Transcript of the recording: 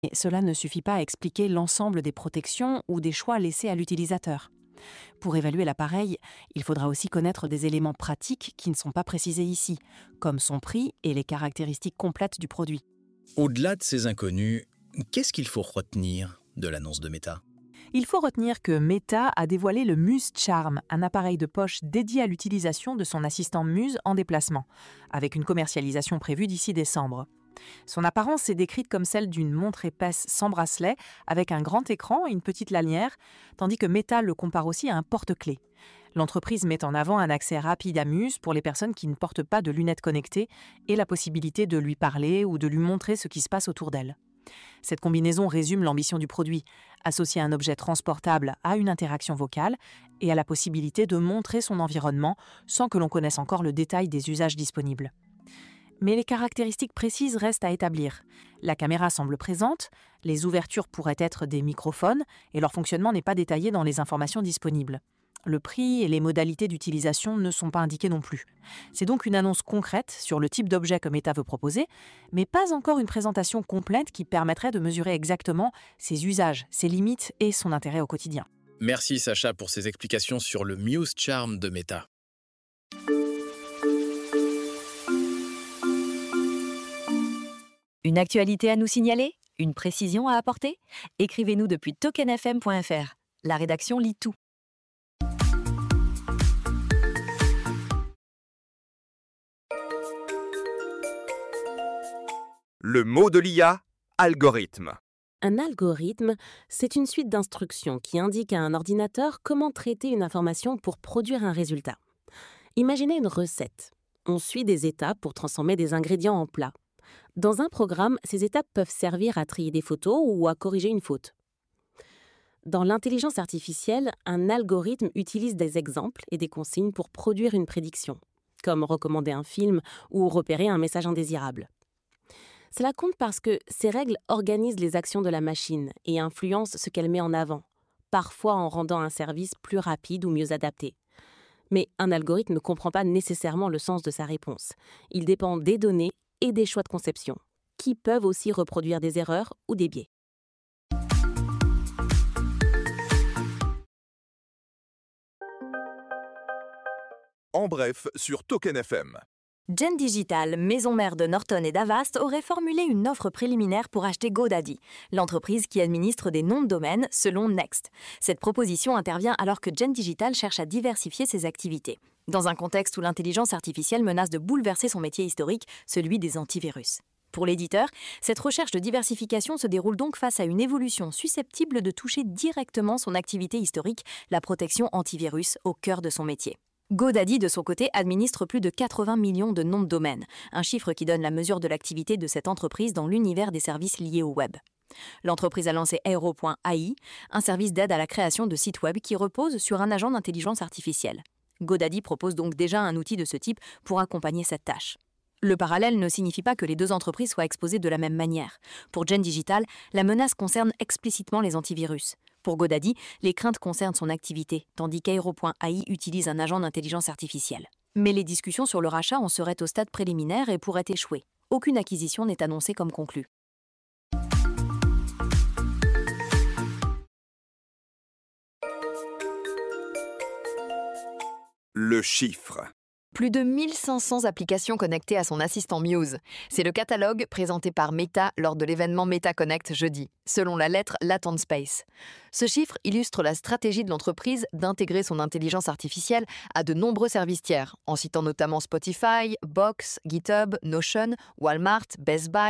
Et cela ne suffit pas à expliquer l'ensemble des protections ou des choix laissés à l'utilisateur. Pour évaluer l'appareil, il faudra aussi connaître des éléments pratiques qui ne sont pas précisés ici, comme son prix et les caractéristiques complètes du produit. Au-delà de ces inconnus, qu'est-ce qu'il faut retenir de l'annonce de Meta? Il faut retenir que Meta a dévoilé le Muse Charm, un appareil de poche dédié à l'utilisation de son assistant Muse en déplacement, avec une commercialisation prévue d'ici décembre. Son apparence est décrite comme celle d'une montre épaisse sans bracelet, avec un grand écran et une petite lanière, tandis que Meta le compare aussi à un porte-clés. L'entreprise met en avant un accès rapide à Muse pour les personnes qui ne portent pas de lunettes connectées et la possibilité de lui parler ou de lui montrer ce qui se passe autour d'elle. Cette combinaison résume l'ambition du produit, associer un objet transportable à une interaction vocale et à la possibilité de montrer son environnement sans que l'on connaisse encore le détail des usages disponibles. Mais les caractéristiques précises restent à établir. La caméra semble présente, les ouvertures pourraient être des microphones et leur fonctionnement n'est pas détaillé dans les informations disponibles. Le prix et les modalités d'utilisation ne sont pas indiqués non plus. C'est donc une annonce concrète sur le type d'objet que Meta veut proposer, mais pas encore une présentation complète qui permettrait de mesurer exactement ses usages, ses limites et son intérêt au quotidien. Merci Sacha pour ces explications sur le Muse Charm de Meta. Une actualité à nous signaler? Une précision à apporter? Écrivez-nous depuis tokenfm.fr. La rédaction lit tout. Le mot de l'IA, algorithme. Un algorithme, c'est une suite d'instructions qui indique à un ordinateur comment traiter une information pour produire un résultat. Imaginez une recette. On suit des étapes pour transformer des ingrédients en plat. Dans un programme, ces étapes peuvent servir à trier des photos ou à corriger une faute. Dans l'intelligence artificielle, un algorithme utilise des exemples et des consignes pour produire une prédiction, comme recommander un film ou repérer un message indésirable. Cela compte parce que ces règles organisent les actions de la machine et influencent ce qu'elle met en avant, parfois en rendant un service plus rapide ou mieux adapté. Mais un algorithme ne comprend pas nécessairement le sens de sa réponse. Il dépend des données et des choix de conception, qui peuvent aussi reproduire des erreurs ou des biais. En bref, sur Token FM. Gen Digital, maison mère de Norton et d'Avast, aurait formulé une offre préliminaire pour acheter GoDaddy, l'entreprise qui administre des noms de domaine selon Next. Cette proposition intervient alors que Gen Digital cherche à diversifier ses activités, dans un contexte où l'intelligence artificielle menace de bouleverser son métier historique, celui des antivirus. Pour l'éditeur, cette recherche de diversification se déroule donc face à une évolution susceptible de toucher directement son activité historique, la protection antivirus, au cœur de son métier. GoDaddy, de son côté, administre plus de 80 millions de noms de domaine, un chiffre qui donne la mesure de l'activité de cette entreprise dans l'univers des services liés au web. L'entreprise a lancé Aero.ai, un service d'aide à la création de sites web qui repose sur un agent d'intelligence artificielle. GoDaddy propose donc déjà un outil de ce type pour accompagner cette tâche. Le parallèle ne signifie pas que les deux entreprises soient exposées de la même manière. Pour Gen Digital, la menace concerne explicitement les antivirus. Pour GoDaddy, les craintes concernent son activité, tandis qu'Aero.ai utilise un agent d'intelligence artificielle. Mais les discussions sur le rachat en seraient au stade préliminaire et pourraient échouer. Aucune acquisition n'est annoncée comme conclue. Le chiffre. Plus de 1500 applications connectées à son assistant Muse. C'est le catalogue présenté par Meta lors de l'événement Meta Connect jeudi, selon la lettre Latent Space. Ce chiffre illustre la stratégie de l'entreprise d'intégrer son intelligence artificielle à de nombreux services tiers, en citant notamment Spotify, Box, GitHub, Notion, Walmart, Best Buy,